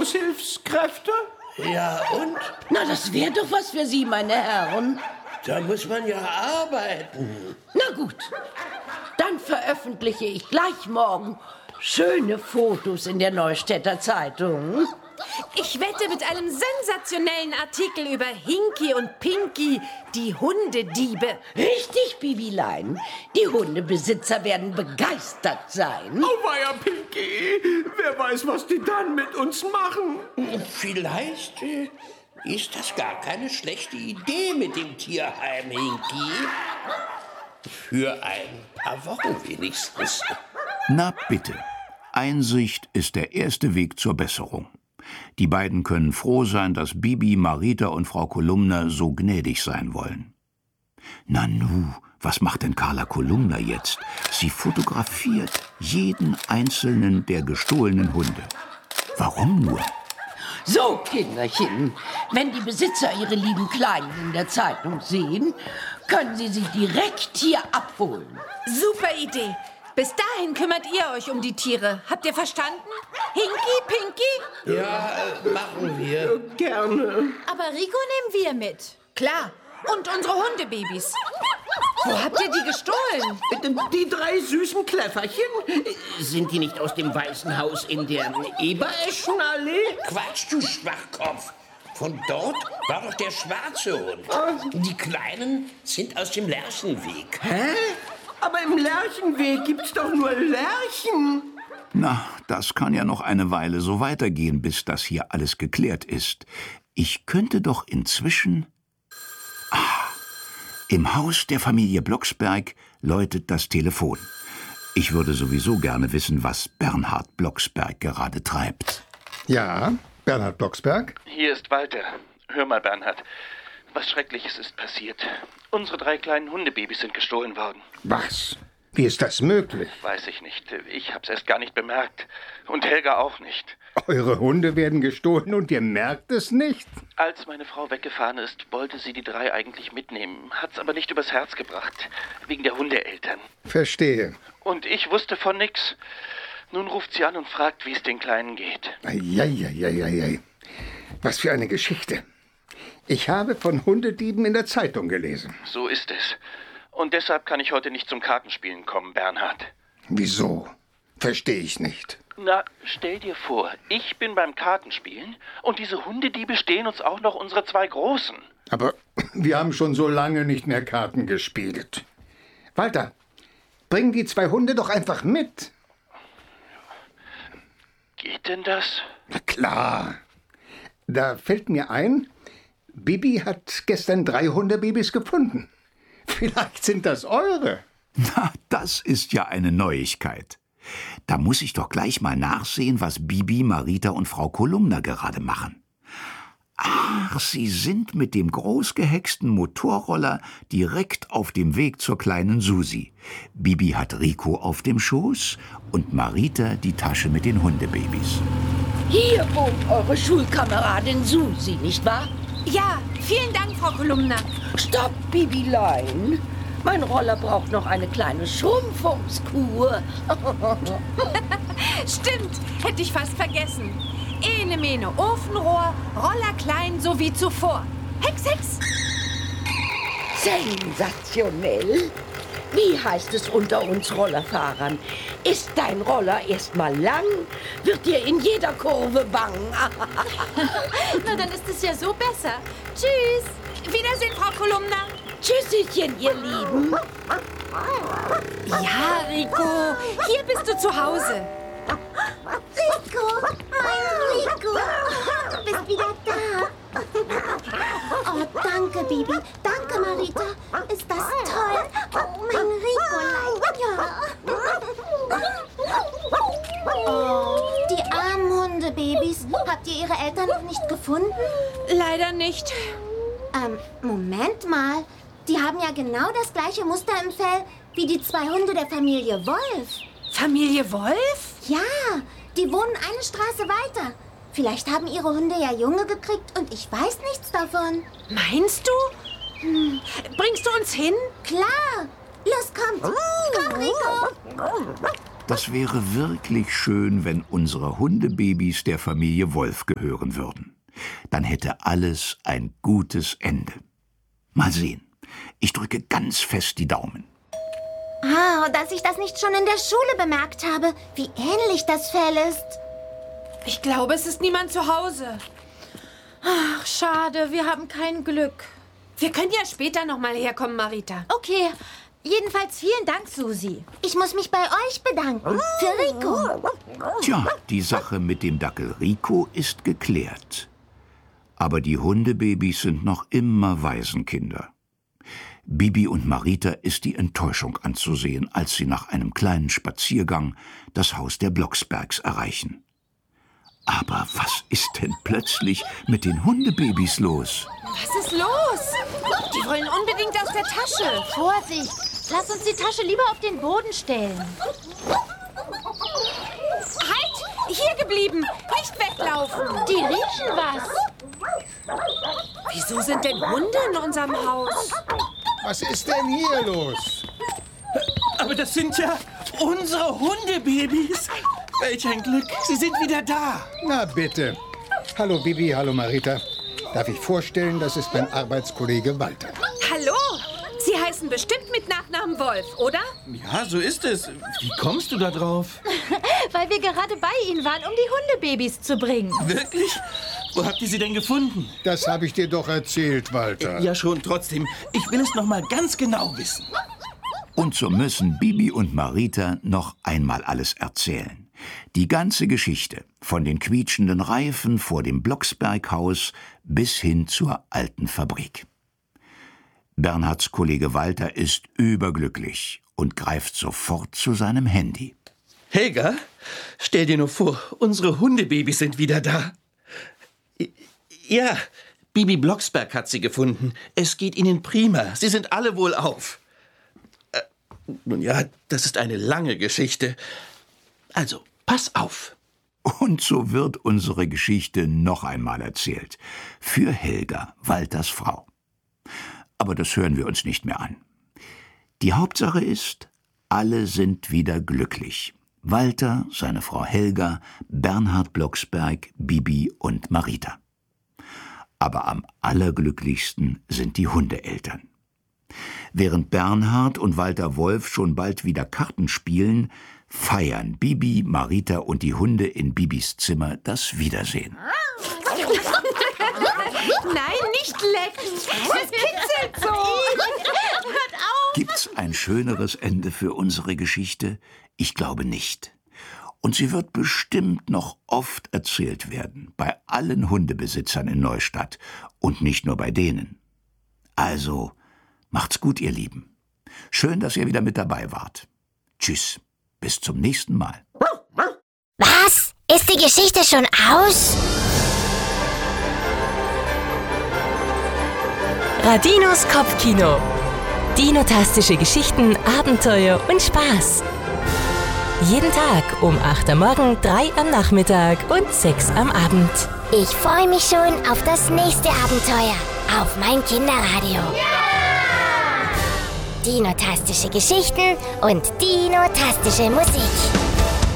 Aushilfskräfte? Ja, und? Na, das wäre doch was für Sie, meine Herren. Da muss man ja arbeiten. Na gut, dann veröffentliche ich gleich morgen schöne Fotos in der Neustädter Zeitung. Ich wette mit einem sensationellen Artikel über Hinky und Pinky, die Hundediebe. Richtig, Bibilein. Die Hundebesitzer werden begeistert sein. Auweia, Pinky. Wer weiß, was die dann mit uns machen. Vielleicht ist das gar keine schlechte Idee mit dem Tierheim, Hinky. Für ein paar Wochen wenigstens. Na bitte. Einsicht ist der erste Weg zur Besserung. Die beiden können froh sein, dass Bibi, Marita und Frau Kolumna so gnädig sein wollen. Nanu, was macht denn Carla Kolumna jetzt? Sie fotografiert jeden einzelnen der gestohlenen Hunde. Warum nur? So, Kinderchen, wenn die Besitzer ihre lieben Kleinen in der Zeitung sehen, können sie sie direkt hier abholen. Super Idee. Bis dahin kümmert ihr euch um die Tiere. Habt ihr verstanden? Hinky, Pinky? Ja, machen wir. Gerne. Aber Rico nehmen wir mit. Klar. Und unsere Hundebabys. Wo habt ihr die gestohlen? Die 3 süßen Kläfferchen, sind die nicht aus dem Weißen Haus in der Ebereschenallee? Quatsch, du Schwachkopf. Von dort war doch der schwarze Hund. Die Kleinen sind aus dem Lerchenweg. Hä? Aber im Lerchenweg gibt's doch nur Lerchen. Na, das kann ja noch eine Weile so weitergehen, bis das hier alles geklärt ist. Ich könnte doch inzwischen... Im Haus der Familie Blocksberg läutet das Telefon. Ich würde sowieso gerne wissen, was Bernhard Blocksberg gerade treibt. Ja, Bernhard Blocksberg? Hier ist Walter. Hör mal, Bernhard. Was Schreckliches ist passiert. Unsere 3 kleinen Hundebabys sind gestohlen worden. Was? Wie ist das möglich? Weiß ich nicht. Ich hab's erst gar nicht bemerkt. Und Helga auch nicht. Eure Hunde werden gestohlen und ihr merkt es nicht? Als meine Frau weggefahren ist, wollte sie die 3 eigentlich mitnehmen. Hat's aber nicht übers Herz gebracht. Wegen der Hundeeltern. Verstehe. Und ich wusste von nix. Nun ruft sie an und fragt, wie es den Kleinen geht. Eieieiei. Was für eine Geschichte. Ich habe von Hundedieben in der Zeitung gelesen. So ist es. Und deshalb kann ich heute nicht zum Kartenspielen kommen, Bernhard. Wieso? Verstehe ich nicht. Na, stell dir vor, ich bin beim Kartenspielen und diese Hundediebe stehlen uns auch noch unsere 2 Großen. Aber wir haben schon so lange nicht mehr Karten gespielt. Walter, bring die 2 Hunde doch einfach mit. Geht denn das? Na klar. Da fällt mir ein, Bibi hat gestern 3 Hundebabys gefunden. Vielleicht sind das eure. Na, das ist ja eine Neuigkeit. Da muss ich doch gleich mal nachsehen, was Bibi, Marita und Frau Kolumna gerade machen. Ach, sie sind mit dem großgehexten Motorroller direkt auf dem Weg zur kleinen Susi. Bibi hat Rico auf dem Schoß und Marita die Tasche mit den Hundebabys. Hier wohnt eure Schulkameradin Susi, nicht wahr? Ja, vielen Dank, Frau Kolumna. Stopp, Bibilein. Mein Roller braucht noch eine kleine Schrumpfungskur. Stimmt, hätte ich fast vergessen. Ene mene Ofenrohr, Roller klein, so wie zuvor. Hex, Hex! Sensationell. Wie heißt es unter uns Rollerfahrern? Ist dein Roller erst mal lang, wird dir in jeder Kurve bang. Na, dann ist es ja so besser. Tschüss. Wiedersehen, Frau Kolumna. Tschüsschen, ihr Lieben. Ja, Rico, hier bist du zu Hause. Rico, mein Rico, du bist wieder da. Oh, danke, Bibi. Danke, Marita. Ist das toll? Oh, mein Ricolein. Ja. Oh, die armen Hundebabys. Habt ihr ihre Eltern noch nicht gefunden? Leider nicht. Moment mal. Die haben ja genau das gleiche Muster im Fell wie die 2 Hunde der Familie Wolf. Familie Wolf? Ja, die wohnen eine Straße weiter. Vielleicht haben ihre Hunde ja Junge gekriegt und ich weiß nichts davon. Meinst du? Bringst du uns hin? Klar. Los, kommt. Komm, Rico. Das wäre wirklich schön, wenn unsere Hundebabys der Familie Wolf gehören würden. Dann hätte alles ein gutes Ende. Mal sehen. Ich drücke ganz fest die Daumen. Dass ich das nicht schon in der Schule bemerkt habe, wie ähnlich das Fell ist. Ich glaube, es ist niemand zu Hause. Ach, schade, wir haben kein Glück. Wir können ja später noch mal herkommen, Marita. Okay, jedenfalls vielen Dank, Susi. Ich muss mich bei euch bedanken. Für Rico. Tja, die Sache mit dem Dackel Rico ist geklärt. Aber die Hundebabys sind noch immer Waisenkinder. Bibi und Marita ist die Enttäuschung anzusehen, als sie nach einem kleinen Spaziergang das Haus der Blocksbergs erreichen. Aber was ist denn plötzlich mit den Hundebabys los? Was ist los? Die wollen unbedingt aus der Tasche. Vorsicht, lass uns die Tasche lieber auf den Boden stellen. Halt! Hier geblieben! Nicht weglaufen! Die riechen was. Wieso sind denn Hunde in unserem Haus? Was ist denn hier los? Aber das sind ja unsere Hundebabys. Welch ein Glück, sie sind wieder da. Na bitte. Hallo Bibi, hallo Marita. Darf ich vorstellen, das ist mein Arbeitskollege Walter. Hallo! Sie heißen bestimmt mit Nachnamen Wolf, oder? Ja, so ist es. Wie kommst du da drauf? Weil wir gerade bei Ihnen waren, um die Hundebabys zu bringen. Wirklich? Wo habt ihr sie denn gefunden? Das habe ich dir doch erzählt, Walter. Ja schon, trotzdem. Ich will es noch mal ganz genau wissen. Und so müssen Bibi und Marita noch einmal alles erzählen. Die ganze Geschichte, von den quietschenden Reifen vor dem Blocksberghaus bis hin zur alten Fabrik. Bernhards Kollege Walter ist überglücklich und greift sofort zu seinem Handy. Helga, stell dir nur vor, unsere Hundebabys sind wieder da. Ja, Bibi Blocksberg hat sie gefunden. Es geht ihnen prima. Sie sind alle wohlauf. Nun ja, das ist eine lange Geschichte. Also, pass auf. Und so wird unsere Geschichte noch einmal erzählt. Für Helga, Walters Frau. Aber das hören wir uns nicht mehr an. Die Hauptsache ist, alle sind wieder glücklich. Walter, seine Frau Helga, Bernhard Blocksberg, Bibi und Marita. Aber am allerglücklichsten sind die Hundeeltern. Während Bernhard und Walter Wolf schon bald wieder Karten spielen, feiern Bibi, Marita und die Hunde in Bibis Zimmer das Wiedersehen. Nein, nicht lecken. Es kitzelt so. Hört auf. Gibt's ein schöneres Ende für unsere Geschichte? Ich glaube nicht. Und sie wird bestimmt noch oft erzählt werden, bei allen Hundebesitzern in Neustadt und nicht nur bei denen. Also, macht's gut, ihr Lieben. Schön, dass ihr wieder mit dabei wart. Tschüss, bis zum nächsten Mal. Was? Ist die Geschichte schon aus? Radinos Kopfkino. Dinotastische Geschichten, Abenteuer und Spaß. Jeden Tag um 8 am Morgen, 3 am Nachmittag und 6 am Abend. Ich freue mich schon auf das nächste Abenteuer. Auf mein Kinderradio. Dinotastische Geschichten und dinotastische Musik.